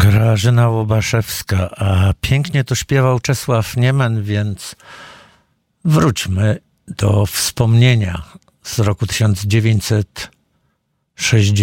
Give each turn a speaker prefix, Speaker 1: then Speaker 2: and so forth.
Speaker 1: Grażyna Łobaszewska, a pięknie to śpiewał Czesław Niemen, więc wróćmy do wspomnienia z roku 1960.